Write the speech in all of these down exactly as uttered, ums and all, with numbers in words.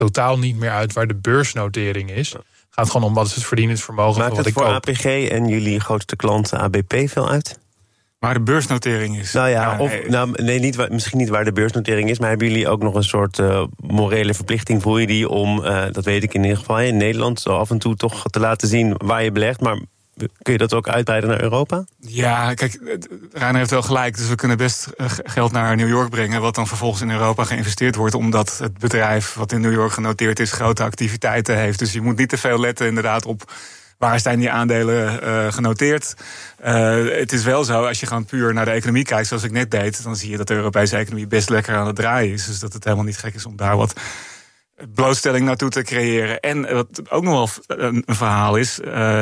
totaal niet meer uit waar de beursnotering is. Het gaat gewoon om wat is het verdienend vermogen Maakt van wat het ik voor koop. A P G en jullie grootste klant A B P veel uit? Waar de beursnotering is. Nou ja, ja of, nee. nou, nee, niet, misschien niet waar de beursnotering is, maar hebben jullie ook nog een soort uh, morele verplichting voor jullie om, uh, dat weet ik in ieder geval, in Nederland zo af en toe toch te laten zien waar je belegt, maar kun je dat ook uitbreiden naar Europa? Ja, kijk, Reiner heeft wel gelijk. Dus we kunnen best geld naar New York brengen, wat dan vervolgens in Europa geïnvesteerd wordt, omdat het bedrijf wat in New York genoteerd is grote activiteiten heeft. Dus je moet niet te veel letten inderdaad op waar zijn die aandelen uh, genoteerd. Uh, het is wel zo, als je gewoon puur naar de economie kijkt, zoals ik net deed, dan zie je dat de Europese economie best lekker aan het draaien is. Dus dat het helemaal niet gek is om daar wat blootstelling naartoe te creëren. En wat ook nog wel een, een verhaal is,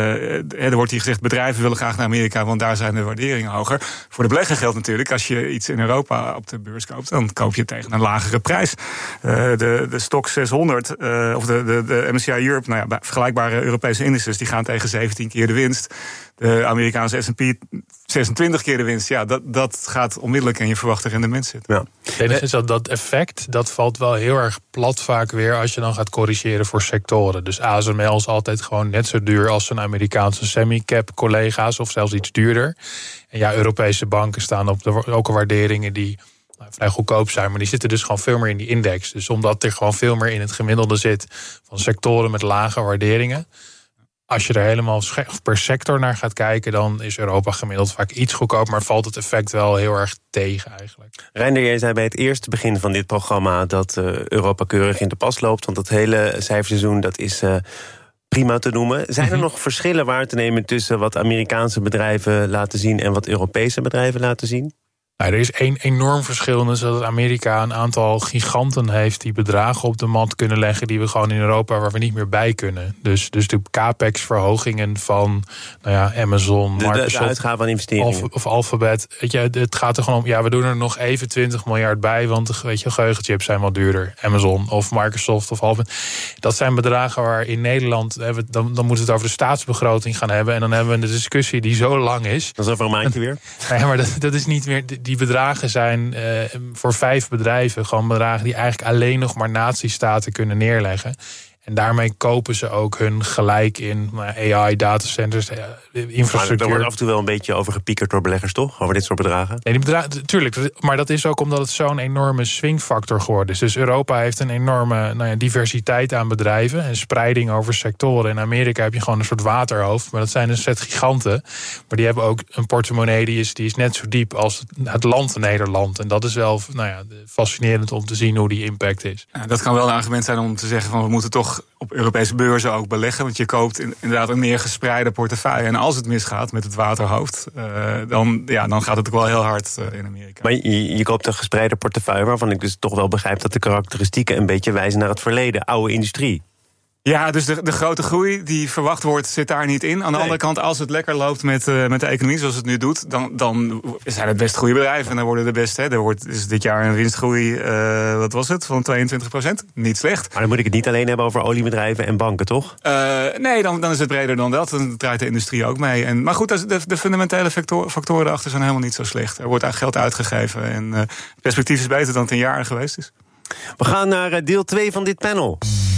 uh, er wordt hier gezegd, bedrijven willen graag naar Amerika, want daar zijn de waarderingen hoger. Voor de belegger geldt natuurlijk, als je iets in Europa op de beurs koopt, dan koop je tegen een lagere prijs. Uh, de, de Stock zeshonderd, uh, of de, de, de M S C I Europe, nou ja, vergelijkbare Europese indices, die gaan tegen zeventien keer de winst. De Amerikaanse S en P zesentwintig keer de winst. Ja, dat, dat gaat onmiddellijk in je verwachte rendement zitten. Ja. Nee, dus dat, dat effect, dat valt wel heel erg plat vaak weer als je dan gaat corrigeren voor sectoren. Dus A S M L is altijd gewoon net zo duur als zijn Amerikaanse semicap collega's, of zelfs iets duurder. En ja, Europese banken staan op de, ook al waarderingen die nou, vrij goedkoop zijn, maar die zitten dus gewoon veel meer in die index. Dus omdat er gewoon veel meer in het gemiddelde zit van sectoren met lage waarderingen, als je er helemaal per sector naar gaat kijken, dan is Europa gemiddeld vaak iets goedkoper, maar valt het effect wel heel erg tegen eigenlijk. Reiner, jij zei bij het eerste begin van dit programma dat uh, Europa keurig in de pas loopt, want dat hele cijferseizoen, dat is uh, prima te noemen. Zijn er mm-hmm. nog verschillen waar te nemen tussen wat Amerikaanse bedrijven laten zien en wat Europese bedrijven laten zien? Nou, er is één enorm verschil, dus dat Amerika een aantal giganten heeft die bedragen op de mat kunnen leggen die we gewoon in Europa waar we niet meer bij kunnen. Dus, dus de capex-verhogingen van nou ja, Amazon, de, Microsoft, de, de uitgaven aan investeringen. Of, of Alphabet. Weet je, het gaat er gewoon om, ja, we doen er nog even twintig miljard bij, want de weet je, geheugenchips zijn wel duurder. Amazon of Microsoft of Alphabet. Dat zijn bedragen waar in Nederland, dan, dan moeten we het over de staatsbegroting gaan hebben en dan hebben we een discussie die zo lang is. Dat is over een maandje weer. Nee, maar dat, dat is niet meer. Die bedragen zijn uh, voor vijf bedrijven gewoon bedragen die eigenlijk alleen nog maar natiestaten kunnen neerleggen. En daarmee kopen ze ook hun gelijk in A I, datacenters, infrastructuur. Maar er wordt af en toe wel een beetje over gepiekerd door beleggers, toch? Over dit soort bedragen? Nee, die bedragen, tuurlijk. Maar dat is ook omdat het zo'n enorme swingfactor geworden is. Dus Europa heeft een enorme nou ja, diversiteit aan bedrijven en spreiding over sectoren. In Amerika heb je gewoon een soort waterhoofd, maar dat zijn een set giganten. Maar die hebben ook een portemonnee die is, die is net zo diep als het land Nederland. En dat is wel nou ja, fascinerend om te zien hoe die impact is. Ja, dat kan wel een argument zijn om te zeggen van we moeten toch op Europese beurzen ook beleggen. Want je koopt inderdaad een meer gespreide portefeuille. En als het misgaat met het waterhoofd, uh, dan, ja, dan gaat het ook wel heel hard uh, in Amerika. Maar je, je koopt een gespreide portefeuille waarvan ik dus toch wel begrijp dat de karakteristieken een beetje wijzen naar het verleden. Oude industrie. Ja, dus de, de grote groei die verwacht wordt, zit daar niet in. Aan de nee. andere kant, als het lekker loopt met, uh, met de economie zoals het nu doet, dan, dan zijn het best goede bedrijven. En dan worden de beste. Hè. Er wordt is dit jaar een winstgroei, uh, wat was het, van tweeëntwintig procent. Niet slecht. Maar dan moet ik het niet alleen hebben over oliebedrijven en banken, toch? Uh, nee, dan, dan is het breder dan dat. Dan draait de industrie ook mee. En, maar goed, de, de fundamentele factor, factoren erachter zijn helemaal niet zo slecht. Er wordt eigenlijk geld uitgegeven. En uh, het perspectief is beter dan het een jaar geweest is. We gaan naar deel twee van dit panel.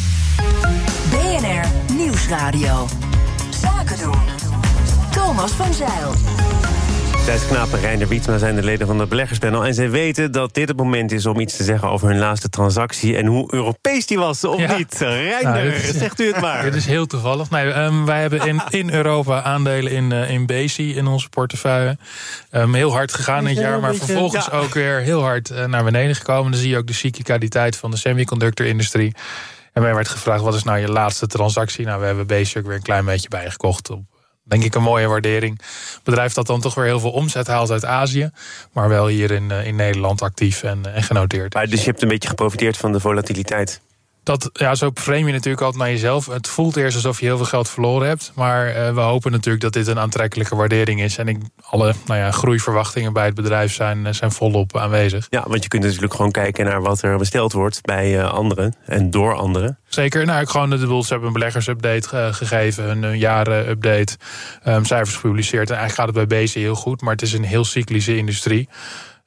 B N R Nieuwsradio. Zaken doen. Thomas van Zijl. Thijs Knaap en Reiner Wietsma zijn de leden van het beleggerspanel. En zij weten dat dit het moment is om iets te zeggen over hun laatste transactie en hoe Europees die was, of ja. niet? Reiner, nou, is, zegt u het maar. Dit is heel toevallig. Nee, um, wij hebben in, in Europa aandelen in, uh, in Besi in onze portefeuille. Um, heel hard gegaan dit jaar, maar vervolgens ja. ook weer heel hard uh, naar beneden gekomen. Dan zie je ook de cyclicaliteit van de semiconductor-industrie. En mij werd gevraagd, wat is nou je laatste transactie? Nou, we hebben Besi ook weer een klein beetje bijgekocht op, denk ik, een mooie waardering. Bedrijf dat dan toch weer heel veel omzet haalt uit Azië, maar wel hier in, in Nederland actief en, en genoteerd. Maar dus je hebt een beetje geprofiteerd van de volatiliteit? Dat, ja, zo frame je natuurlijk altijd naar jezelf. Het voelt eerst alsof je heel veel geld verloren hebt. Maar uh, we hopen natuurlijk dat dit een aantrekkelijke waardering is. En ik, alle nou ja, groeiverwachtingen bij het bedrijf zijn, zijn volop aanwezig. Ja, want je kunt natuurlijk gewoon kijken naar wat er besteld wordt bij uh, anderen en door anderen. Zeker. Nou, ik gewoon de boel. Ze hebben een beleggersupdate uh, gegeven, een, een jarenupdate, um, cijfers gepubliceerd. En eigenlijk gaat het bij Besi heel goed, maar het is een heel cyclische industrie.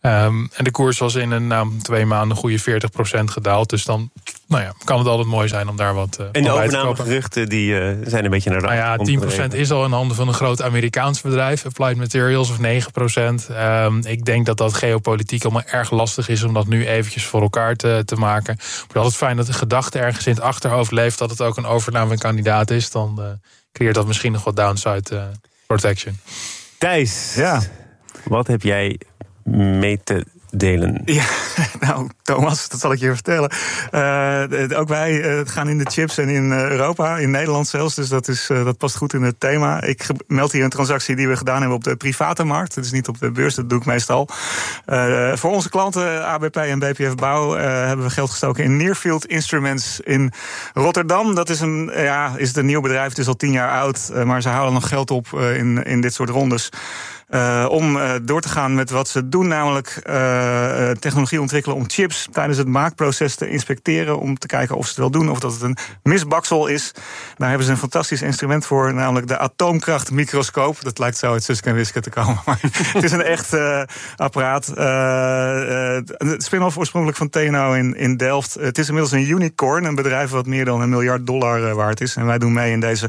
Um, en de koers was in een nou, twee maanden goede veertig procent gedaald. Dus dan nou ja, kan het altijd mooi zijn om daar wat uh, en de bij te kopen. overnamegeruchten die uh, zijn een beetje naar de nou ja, tien procent is al in handen van een groot Amerikaans bedrijf. Applied Materials of negen procent. Um, ik denk dat dat geopolitiek allemaal erg lastig is om dat nu eventjes voor elkaar te, te maken. Maar het is altijd fijn dat de gedachte ergens in het achterhoofd leeft dat het ook een overnamekandidaat is. Dan uh, creëert dat misschien nog wat downside uh, protection. Thijs, ja. Wat heb jij mee te delen? Ja, nou, Thomas, dat zal ik je vertellen. Uh, ook wij uh, gaan in de chips en in uh, Europa, in Nederland zelfs. Dus dat, is, uh, dat past goed in het thema. Ik meld hier een transactie die we gedaan hebben op de private markt. Het is niet op de beurs, dat doe ik meestal. Uh, voor onze klanten, A B P en B P F Bouw, uh, hebben we geld gestoken in Nearfield Instruments in Rotterdam. Dat is een, ja, is het een nieuw bedrijf, het is al tien jaar oud. Uh, maar ze houden nog geld op uh, in, in dit soort rondes. Uh, om uh, door te gaan met wat ze doen, namelijk uh, technologie ontwikkelen om chips tijdens het maakproces te inspecteren, om te kijken of ze het wel doen, of dat het een misbaksel is. Daar hebben ze een fantastisch instrument voor, namelijk de atoomkrachtmicroscoop. Dat lijkt zo uit Suske en Wiske te komen, maar het is een echt uh, apparaat. Uh, uh, het spin-off oorspronkelijk van T N O in, in Delft. Het is inmiddels een unicorn, een bedrijf wat meer dan een miljard dollar uh, waard is. En wij doen mee in deze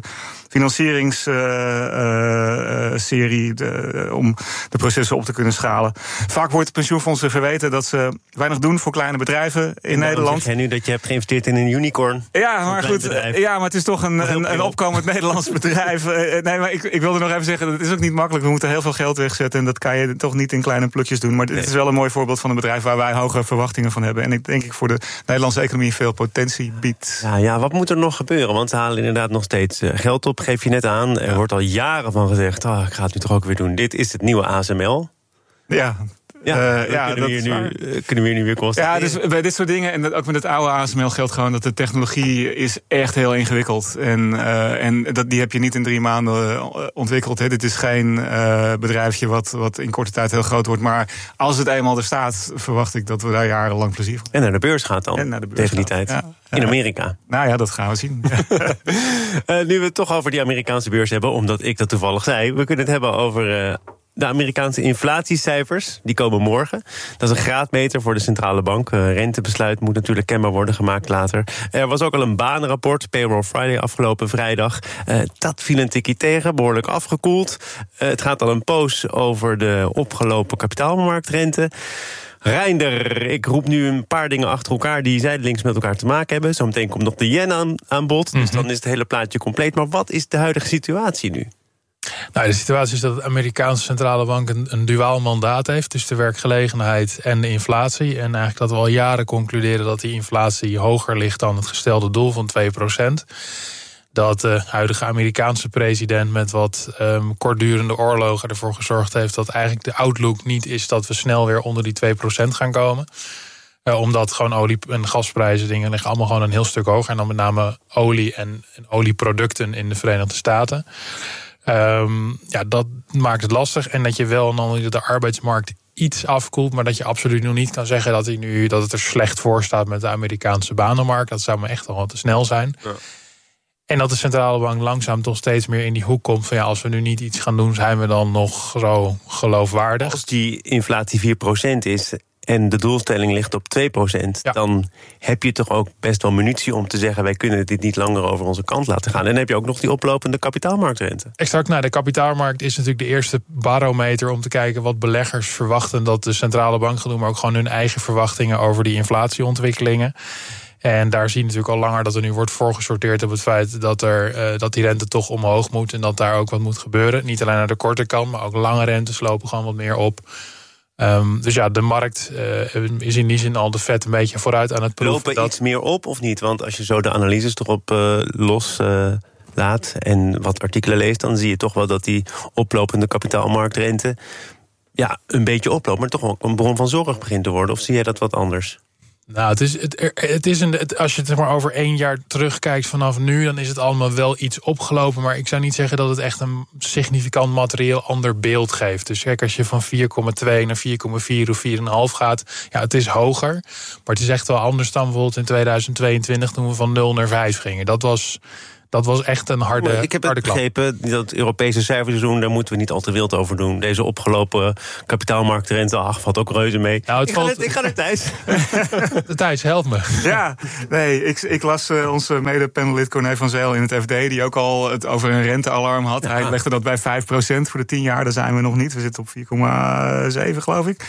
financieringsserie uh, uh, uh, om de processen op te kunnen schalen. Vaak wordt pensioenfondsen verweten dat ze weinig doen voor kleine bedrijven in en Nederland. Zeg jij nu dat je hebt geïnvesteerd in een unicorn? Ja, maar goed. Bedrijf. Ja, maar het is toch een, een, een opkomend Nederlands bedrijf. Uh, nee, maar ik, ik wilde nog even zeggen, het is ook niet makkelijk. We moeten heel veel geld wegzetten en dat kan je toch niet in kleine plukjes doen. Maar dit nee. is wel een mooi voorbeeld van een bedrijf waar wij hoge verwachtingen van hebben. En ik denk ik voor de Nederlandse economie veel potentie biedt. Ja, ja, wat moet er nog gebeuren? Want ze halen inderdaad nog steeds geld op, geef je net aan. Er ja. wordt al jaren van gezegd, oh, ik ga het nu toch ook weer doen. Dit is het nieuwe A S M L. Ja. Ja, uh, ja, kunnen, we hier nu, kunnen we hier nu weer constateren. Ja, dus bij dit soort dingen, en ook met het oude A S M L geldt gewoon dat de technologie is echt heel ingewikkeld. En, uh, en dat, die heb je niet in drie maanden ontwikkeld. Hè. Dit is geen uh, bedrijfje wat, wat in korte tijd heel groot wordt. Maar als het eenmaal er staat, verwacht ik dat we daar jarenlang plezier van. En naar de beurs gaat dan, en naar de beurs tegen die gaat. tijd. Ja. In Amerika. Uh, nou ja, dat gaan we zien. uh, nu we het toch over die Amerikaanse beurs hebben, omdat ik dat toevallig zei. We kunnen het hebben over... Uh, De Amerikaanse inflatiecijfers, die komen morgen. Dat is een graadmeter voor de centrale bank. Uh, rentebesluit moet natuurlijk kenbaar worden gemaakt later. Er was ook al een banenrapport, Payroll Friday, afgelopen vrijdag. Uh, dat viel een tikkie tegen, behoorlijk afgekoeld. Uh, het gaat al een poos over de opgelopen kapitaalmarktrente. Reinder, ik roep nu een paar dingen achter elkaar die zijdelings met elkaar te maken hebben. Zometeen komt nog de yen aan, aan bod, dus dan is het hele plaatje compleet. Maar wat is de huidige situatie nu? Nou, de situatie is dat de Amerikaanse centrale bank een, een duaal mandaat heeft. Dus de werkgelegenheid en de inflatie. En eigenlijk dat we al jaren concluderen dat die inflatie hoger ligt dan het gestelde doel van twee procent. Dat de huidige Amerikaanse president met wat um, kortdurende oorlogen ervoor gezorgd heeft dat eigenlijk de outlook niet is dat we snel weer onder die twee procent gaan komen. Uh, omdat gewoon olie- en gasprijzen dingen liggen allemaal gewoon een heel stuk hoger. En dan met name olie en, en olieproducten in de Verenigde Staten. Um, ja, dat maakt het lastig. En dat je wel dan de arbeidsmarkt iets afkoelt, maar dat je absoluut nog niet kan zeggen dat, hij nu, dat het er slecht voor staat met de Amerikaanse banenmarkt. Dat zou me echt al wat te snel zijn. Ja. En dat de centrale bank langzaam toch steeds meer in die hoek komt van ja, als we nu niet iets gaan doen, zijn we dan nog zo geloofwaardig. Als die inflatie vier procent is en de doelstelling ligt op twee procent... Ja. dan heb je toch ook best wel munitie om te zeggen, wij kunnen dit niet langer over onze kant laten gaan. En dan heb je ook nog die oplopende kapitaalmarktrente. Exact, nou, de kapitaalmarkt is natuurlijk de eerste barometer om te kijken wat beleggers verwachten dat de centrale bank gaat doen, maar ook gewoon hun eigen verwachtingen over die inflatieontwikkelingen. En daar zie je natuurlijk al langer dat er nu wordt voorgesorteerd op het feit dat, er, uh, dat die rente toch omhoog moet en dat daar ook wat moet gebeuren. Niet alleen naar de korte kant, maar ook lange rentes lopen gewoon wat meer op. Um, dus ja, de markt uh, is in die zin al de vet een beetje vooruit aan het proeven. Lopen dat iets meer op of niet? Want als je zo de analyses erop uh, los uh, laat en wat artikelen leest, dan zie je toch wel dat die oplopende kapitaalmarktrente ja, een beetje oploopt, maar toch ook een bron van zorg begint te worden. Of zie jij dat wat anders? Nou, het is, het, het is een, het, als je het maar over één jaar terugkijkt vanaf nu, dan is het allemaal wel iets opgelopen. Maar ik zou niet zeggen dat het echt een significant materieel ander beeld geeft. Dus kijk, als je van vier komma twee naar vier komma vier of vier komma vijf gaat, ja, het is hoger. Maar het is echt wel anders dan bijvoorbeeld in tweeduizend tweeëntwintig toen we van nul naar vijf gingen. Dat was... dat was echt een harde klap. Ik heb het begrepen, dat Europese cijferseizoen, daar moeten we niet al te wild over doen. Deze opgelopen kapitaalmarktrente, ach, valt ook reuze mee. Nou, het ik, valt... ga net, ik ga naar Thijs. Thijs, help me. Ja, nee, ik, ik las uh, onze mede-panelid Corné van Zijl in het F D, die ook al het over een rentealarm had. Ja. Hij legde dat bij vijf procent voor de tien jaar, daar zijn we nog niet. We zitten op vier komma zeven, geloof ik.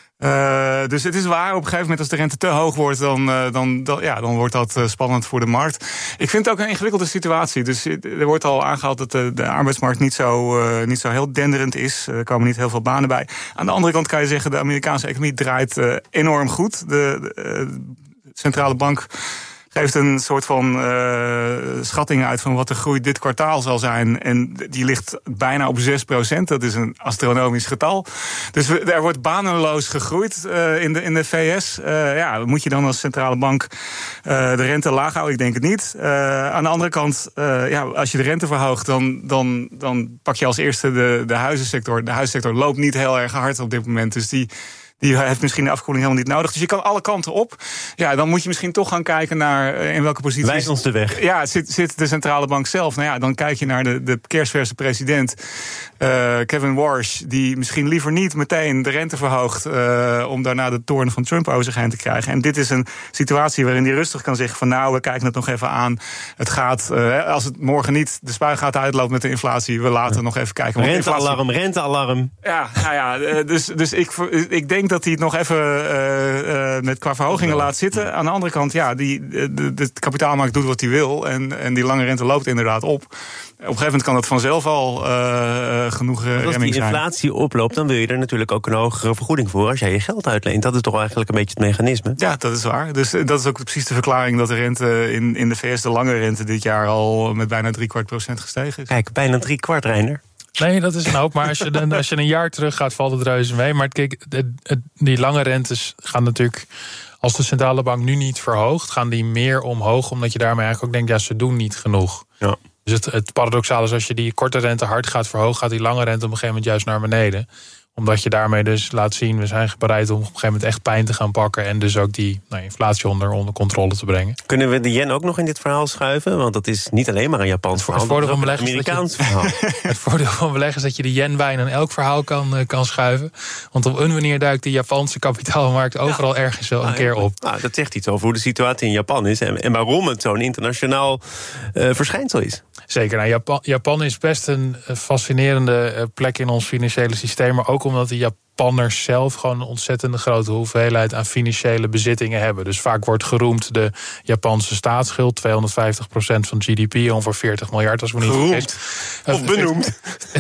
Uh, dus het is waar, op een gegeven moment als de rente te hoog wordt, dan, uh, dan, dan, ja, dan wordt dat uh, spannend voor de markt. Ik vind het ook een ingewikkelde situatie. Dus er wordt al aangehaald dat de, de arbeidsmarkt niet zo, uh, niet zo heel denderend is. Er komen niet heel veel banen bij. Aan de andere kant kan je zeggen, de Amerikaanse economie draait uh, enorm goed. De, de uh, centrale bank geeft een soort van uh, schatting uit van wat de groei dit kwartaal zal zijn. En die ligt bijna op zes procent. Dat is een astronomisch getal. Dus we, er wordt banenloos gegroeid uh, in, de, in de V S. Uh, ja, moet je dan als centrale bank uh, de rente laag houden? Ik denk het niet. Uh, aan de andere kant, uh, ja, als je de rente verhoogt, dan, dan, dan pak je als eerste de, de huizensector. De huissector loopt niet heel erg hard op dit moment. Dus die... Die heeft misschien de afkoeling helemaal niet nodig. Dus je kan alle kanten op. Ja, dan moet je misschien toch gaan kijken naar in welke positie... Wijs ons de weg. Ja, zit, zit de centrale bank zelf. Nou ja, dan kijk je naar de, de kerstverse president uh, Kevin Warsh, die misschien liever niet meteen de rente verhoogt uh, om daarna de toorn van Trump over zich heen te krijgen. En dit is een situatie waarin hij rustig kan zeggen van nou, we kijken het nog even aan. Het gaat, uh, als het morgen niet de spuigaten uitloopt met de inflatie, we laten ja. nog even kijken. Rentealarm, inflatie... rentealarm. Ja, nou ja, dus, dus ik, ik denk dat hij het nog even uh, uh, met qua verhogingen laat zitten. Aan de andere kant, ja, die, de, de kapitaalmarkt doet wat hij wil. En, en die lange rente loopt inderdaad op. Op een gegeven moment kan dat vanzelf al uh, genoeg uh, remming zijn. Als die inflatie oploopt, dan wil je er natuurlijk ook een hogere vergoeding voor als jij je geld uitleent. Dat is toch eigenlijk een beetje het mechanisme? Ja, dat is waar. Dus dat is ook precies de verklaring dat de rente in, in de V S, de lange rente dit jaar al met bijna drie kwart procent gestegen is. Kijk, bijna drie kwart, Reiner. Nee, dat is een hoop. Maar als je, dan, als je een jaar terug gaat, valt het reuze mee. Maar kijk, het, het, die lange rentes gaan natuurlijk, als de centrale bank nu niet verhoogt, gaan die meer omhoog. Omdat je daarmee eigenlijk ook denkt, ja, ze doen niet genoeg. Ja. Dus het, het paradoxale is, als je die korte rente hard gaat verhogen, gaat die lange rente op een gegeven moment juist naar beneden. Omdat je daarmee dus laat zien, we zijn bereid om op een gegeven moment echt pijn te gaan pakken. En dus ook die nou, inflatie onder, onder controle te brengen. Kunnen we de yen ook nog in dit verhaal schuiven? Want dat is niet alleen maar een Japans verhaal. Het voordeel van een Amerikaans verhaal. Het voordeel van beleggen is dat je de yen bijna in elk verhaal kan, uh, kan schuiven. Want op een manier duikt de Japanse kapitaalmarkt overal ja. ergens wel een nou, keer op. Nou, dat zegt iets over hoe de situatie in Japan is. En, en waarom het zo'n internationaal uh, verschijnsel is. Zeker. Nou, Japan, Japan is best een fascinerende plek in ons financiële systeem. Maar ook omdat de Japanners zelf gewoon een ontzettende grote hoeveelheid aan financiële bezittingen hebben. Dus vaak wordt geroemd de Japanse staatsschuld, tweehonderdvijftig procent van G D P, ongeveer veertig miljard als we niet vergis. Of benoemd.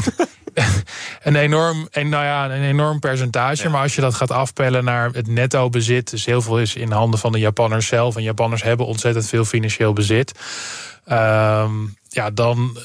Een enorm, een, nou ja, een enorm percentage. Ja. Maar als je dat gaat afpellen naar het netto bezit, dus heel veel is in handen van de Japanners zelf. En Japanners hebben ontzettend veel financieel bezit. Um, ja, dan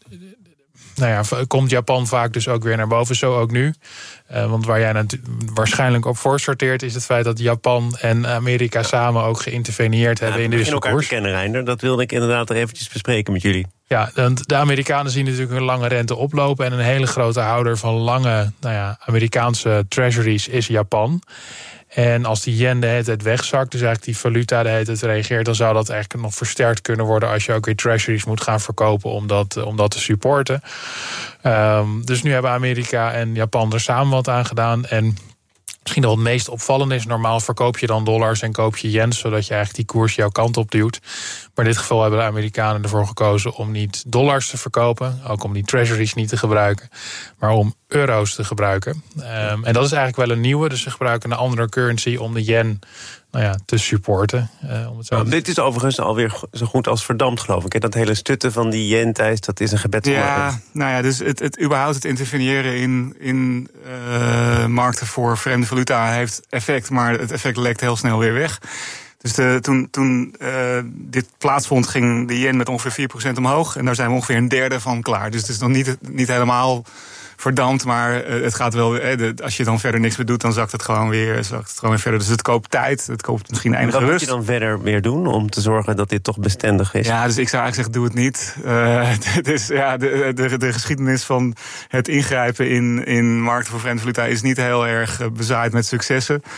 nou ja, komt Japan vaak dus ook weer naar boven, zo ook nu. Uh, want waar jij natu- waarschijnlijk op voor sorteert, is het feit dat Japan en Amerika ja. samen ook geïnterveneerd ja, hebben in de wisselkoers. elkaar te kennen, Reiner. Dat wilde ik inderdaad er eventjes bespreken met jullie. Ja, de Amerikanen zien natuurlijk een lange rente oplopen. En een hele grote houder van lange nou ja, Amerikaanse treasuries is Japan. En als die yen de hele tijd wegzakt, dus eigenlijk die valuta de hele tijd reageert, dan zou dat eigenlijk nog versterkt kunnen worden als je ook weer treasuries moet gaan verkopen om dat, om dat te supporten. Um, dus nu hebben Amerika en Japan er samen wat aan gedaan. En misschien nog het meest opvallende is, normaal verkoop je dan dollars en koop je yens, zodat je eigenlijk die koers jouw kant op duwt. Maar in dit geval hebben de Amerikanen ervoor gekozen om niet dollars te verkopen, ook om die treasuries niet te gebruiken, maar om euro's te gebruiken. Um, en dat is eigenlijk wel een nieuwe, dus ze gebruiken een andere currency om de yen nou ja, te supporten. Uh, om het zo nou, dit is overigens alweer zo goed als verdampt, geloof ik. Dat hele stutten van die yen, Thijs, dat is een gebedswoord. Ja, nou ja, dus het, het überhaupt het interveneren in, in uh, markten voor vreemde valuta heeft effect, maar het effect lekt heel snel weer weg. Dus de, toen, toen uh, dit plaatsvond, ging de yen met ongeveer vier procent omhoog. En daar zijn we ongeveer een derde van klaar. Dus het is nog niet, niet helemaal verdampt, maar het gaat wel. Eh, als je dan verder niks meer doet, dan zakt het gewoon weer, zakt het gewoon weer verder. Dus het koopt tijd, het koopt misschien enige rust. Wat moet je dan verder weer doen om te zorgen dat dit toch bestendig is? Ja, dus ik zou eigenlijk zeggen, doe het niet. Uh, het is, ja, de, de, de geschiedenis van het ingrijpen in, in markten voor vreemde valuta is niet heel erg bezaaid met successen.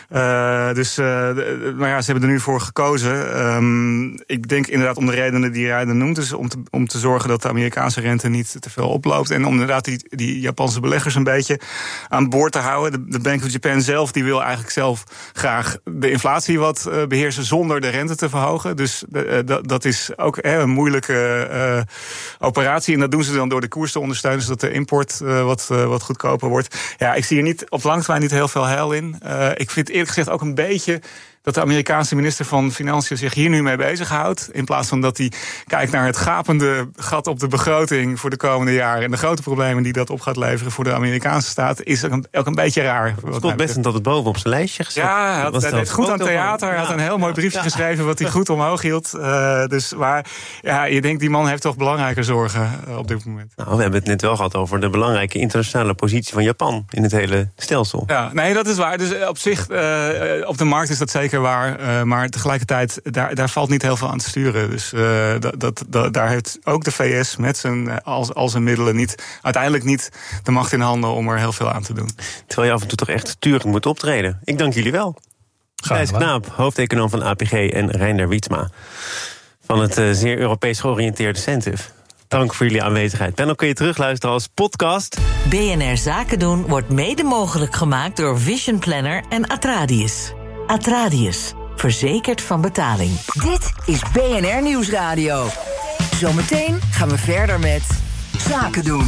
Uh, dus, uh, nou ja, ze hebben er nu voor gekozen. Um, ik denk inderdaad om de redenen die jij noemt. Dus om te, om te zorgen dat de Amerikaanse rente niet te veel oploopt. En om inderdaad die, die Japanse beleggers een beetje aan boord te houden. De, de Bank of Japan zelf die wil eigenlijk zelf graag de inflatie wat uh, beheersen zonder de rente te verhogen. Dus uh, dat, dat is ook uh, een moeilijke uh, operatie. En dat doen ze dan door de koers te ondersteunen, zodat de import uh, wat, uh, wat goedkoper wordt. Ja, ik zie hier niet op lange termijn niet heel veel heil in. Uh, ik vind eerlijk gezegd ook een beetje dat de Amerikaanse minister van Financiën zich hier nu mee bezighoudt. In plaats van dat hij kijkt naar het gapende gat op de begroting voor de komende jaren en de grote problemen die dat op gaat leveren voor de Amerikaanse staat, is ook een, ook een beetje raar. Het stond best dat het boven op zijn lijstje gezet. Ja, hij had, hij deed goed aan theater. Hij had een heel mooi briefje ja. geschreven wat hij goed omhoog hield. Uh, dus waar, ja, je denkt die man heeft toch belangrijke zorgen uh, op dit moment. Nou, we hebben het net wel gehad over de belangrijke internationale positie van Japan in het hele stelsel. Ja, nee, dat is waar. Dus op zich, uh, op de markt is dat zeker waar, uh, maar tegelijkertijd, daar, daar valt niet heel veel aan te sturen. Dus uh, dat, dat, dat, daar heeft ook de V S met zijn, al, al zijn middelen niet, uiteindelijk niet de macht in handen om er heel veel aan te doen. Terwijl je af en toe toch echt sturend moet optreden. Ik dank jullie wel. Gijs Knaap, hoofdeconoom van A P G, en Reiner Wietsma van het uh, zeer Europees georiënteerde Centive. Dank voor jullie aanwezigheid. Panel kun je terugluisteren als podcast. B N R Zaken doen wordt mede mogelijk gemaakt door Vision Planner en Atradius. Atradius, verzekerd van betaling. Dit is B N R Nieuwsradio. Zometeen gaan we verder met Zaken doen.